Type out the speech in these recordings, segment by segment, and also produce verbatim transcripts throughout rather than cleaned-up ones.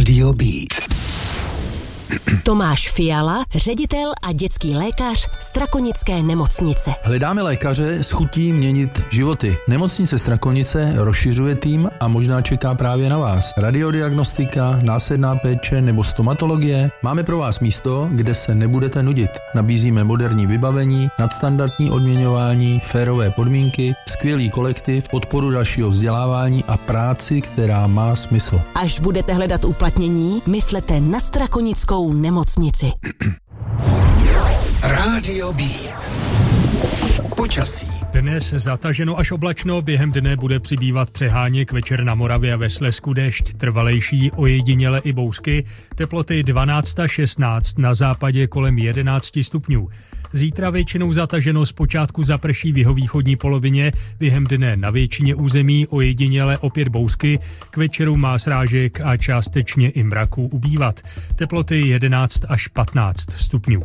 Rádio Beat. Tomáš Fiala, ředitel a dětský lékař Strakonické nemocnice. Hledáme lékaře s chutí měnit životy. Nemocnice Strakonice rozšiřuje tým a možná čeká právě na vás. Radiodiagnostika, následná péče nebo stomatologie. Máme pro vás místo, kde se nebudete nudit. Nabízíme moderní vybavení, nadstandardní odměňování, férové podmínky, skvělý kolektiv, podporu dalšího vzdělávání a práci, která má smysl. Až budete hledat uplatnění, myslete na Strakonickou nemocnici. Rádio Beat. Počasí. Dnes zataženo až oblačno, během dne bude přibývat přeháněk, večer na Moravě a ve Slezsku déšť, trvalejší ojediněle i bouřky, teploty dvanáct až šestnáct, na západě kolem jedenáct stupňů. Zítra většinou zataženo, zpočátku zaprší v jihovýchodní polovině, během dne na většině území ojediněle opět bouřky, k večeru má srážek a částečně i mraků ubývat. Teploty jedenáct až patnáct stupňů.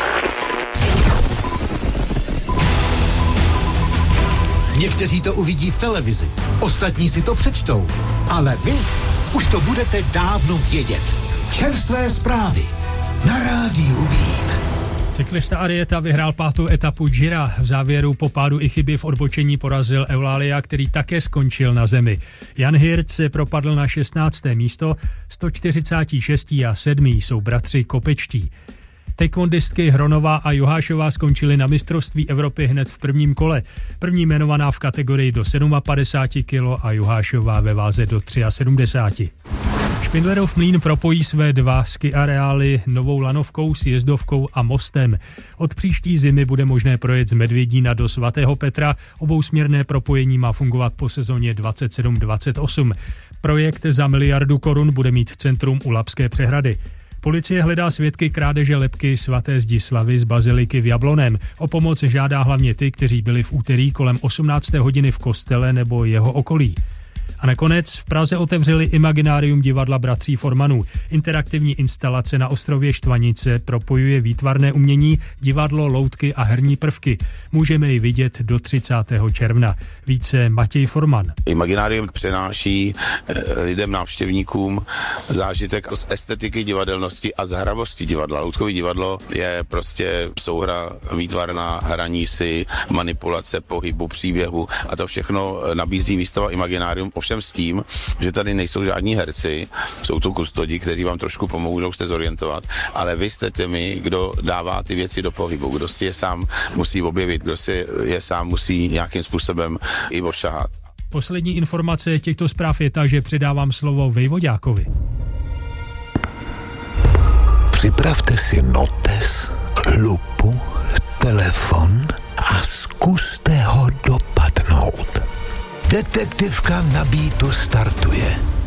Někteří to uvidí v televizi, ostatní si to přečtou, ale vy už to budete dávno vědět. Čerstvé zprávy na Rádiu Beat. Cyklista Arieta vyhrál pátou etapu Gira. V závěru po pádu i chyby v odbočení porazil Eulalia, který také skončil na zemi. Jan Hirt se propadl na šestnácté místo, sto čtyřicet šest a sedmý jsou bratři Kopečtí. Taekwondistky Hronová a Juhášová skončily na mistrovství Evropy hned v prvním kole. První jmenovaná v kategorii do padesát sedm kilo a Juhášová ve váze do sedmdesát tři. Špindlerův Mlýn propojí své dva ski areály Novou Lanovkou, Sjezdovkou a Mostem. Od příští zimy bude možné projet z Medvědína do Svatého Petra. Obousměrné propojení má fungovat po sezóně dvacet sedm dvacet osm. Projekt za miliardu korun bude mít centrum u Labské přehrady. Policie hledá svědky krádeže lebky svaté Zdislavy z baziliky v Jabloném. O pomoc žádá hlavně ty, kteří byli v úterý kolem osmnácté hodiny v kostele nebo jeho okolí. A nakonec v Praze otevřeli Imaginárium divadla bratří Formanů. Interaktivní instalace na ostrově Štvanice propojuje výtvarné umění, divadlo, loutky a herní prvky. Můžeme ji vidět do třicátého června. Více Matěj Forman. Imaginárium přenáší lidem, návštěvníkům zážitek z estetiky divadelnosti a z hravosti divadla. Loutkový divadlo je prostě souhra výtvarná, hraní si, manipulace pohybu, příběhu a to všechno nabízí výstava Imaginárium. Ovšem s tím, že tady nejsou žádní herci, jsou tu kustodi, kteří vám trošku pomůžou se zorientovat, ale vy jste těmi, kdo dává ty věci do pohybu, kdo si je sám musí objevit, kdo si je sám musí nějakým způsobem i odšahat. Poslední informace těchto zpráv je ta, že předávám slovo Vejvoďákovi. Připravte si notes, lupu, telefon a zkuste ho dopadnout. Detektivka na Beatu startuje.